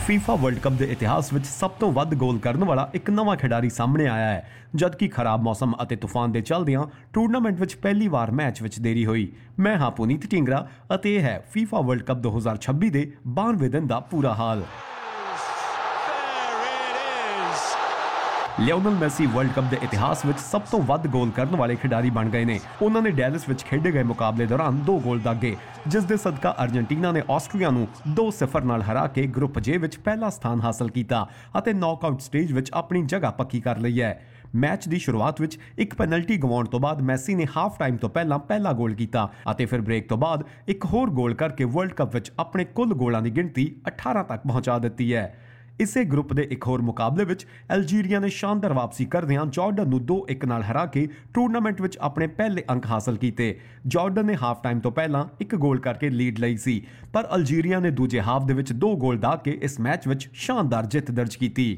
FIFA world cup ਦੇ ਇਤਿਹਾਸ ਵਿੱਚ ਸਭ ਤੋਂ ਵੱਧ ਗੋਲ ਕਰਨ ਵਾਲਾ ਇੱਕ ਨਵਾਂ ਖਿਡਾਰੀ ਸਾਹਮਣੇ ਆਇਆ ਹੈ, ਜਦਕਿ ਖਰਾਬ ਮੌਸਮ ਅਤੇ ਤੂਫਾਨ ਦੇ ਚੱਲਦਿਆਂ ਟੂਰਨਾਮੈਂਟ ਵਿੱਚ ਪਹਿਲੀ ਵਾਰ ਮੈਚ ਵਿੱਚ ਦੇਰੀ ਹੋਈ। ਮੈਂ ਹਾਂ ਪੁਨੀਤ ਢਿੰਗਰਾ ਅਤੇ ਇਹ ਹੈ ਫੀਫਾ ਵਰਲਡ ਕੱਪ 2026 ਦੇ 92ਵੇਂ ਦਿਨ ਦਾ ਪੂਰਾ ਹਾਲ। ਲਿਓਨਲ ਮੈਸੀ ਵਰਲਡ ਕੱਪ ਦੇ ਇਤਿਹਾਸ ਵਿੱਚ ਸਭ ਤੋਂ ਵੱਧ ਗੋਲ ਕਰਨ ਵਾਲੇ ਖਿਡਾਰੀ ਬਣ ਗਏ ਨੇ। ਉਹਨਾਂ ਨੇ ਡੈਲਸ ਵਿੱਚ ਖੇਡੇ ਗਏ ਮੁਕਾਬਲੇ ਦੌਰਾਨ 2 ਗੋਲ ਦਾਗੇ, ਜਿਸ ਦੇ ਸਦਕਾ ਅਰਜਨਟੀਨਾ ਨੇ ਆਸਟਰੀਆ ਨੂੰ 2-0 ਨਾਲ ਹਰਾ ਕੇ ਗਰੁੱਪ ਜੇ ਵਿੱਚ ਪਹਿਲਾ ਸਥਾਨ ਹਾਸਲ ਕੀਤਾ ਅਤੇ ਨੌਕਆਊਟ ਸਟੇਜ ਵਿੱਚ ਆਪਣੀ ਜਗ੍ਹਾ ਪੱਕੀ ਕਰ ਲਈ ਹੈ। ਮੈਚ ਦੀ ਸ਼ੁਰੂਆਤ ਵਿੱਚ ਇੱਕ ਪੈਨਲਟੀ ਗਵਾਉਣ ਤੋਂ ਬਾਅਦ ਮੈਸੀ ਨੇ ਹਾਫ ਟਾਈਮ ਤੋਂ ਪਹਿਲਾਂ ਪਹਿਲਾ ਗੋਲ ਕੀਤਾ ਅਤੇ ਫਿਰ ਬ੍ਰੇਕ ਤੋਂ ਬਾਅਦ ਇੱਕ ਹੋਰ ਗੋਲ ਕਰਕੇ ਵਰਲਡ ਕੱਪ ਵਿੱਚ ਆਪਣੇ ਕੁੱਲ ਗੋਲਾਂ ਦੀ ਗਿਣਤੀ 18 ਤੱਕ ਪਹੁੰਚਾ ਦਿੱਤੀ ਹੈ। ਇਸੇ ਗਰੁੱਪ ਦੇ ਇੱਕ ਹੋਰ ਮੁਕਾਬਲੇ ਵਿੱਚ ਅਲਜੀਰੀਆ ਨੇ ਸ਼ਾਨਦਾਰ ਵਾਪਸੀ ਕਰਦਿਆਂ ਜਾਰਡਨ ਨੂੰ 2-1 ਨਾਲ ਹਰਾ ਕੇ ਟੂਰਨਾਮੈਂਟ ਵਿੱਚ ਆਪਣੇ ਪਹਿਲੇ ਅੰਕ ਹਾਸਲ ਕੀਤੇ। ਜਾਰਡਨ ਨੇ ਹਾਫ ਟਾਈਮ ਤੋਂ ਪਹਿਲਾਂ ਇੱਕ ਗੋਲ ਕਰਕੇ ਲੀਡ ਲਈ ਸੀ, ਪਰ ਅਲਜੀਰੀਆ ਨੇ ਦੂਜੇ ਹਾਫ ਦੇ ਵਿੱਚ 2 ਗੋਲ ਦਾਗ ਕੇ ਇਸ ਮੈਚ ਵਿੱਚ ਸ਼ਾਨਦਾਰ ਜਿੱਤ ਦਰਜ ਕੀਤੀ।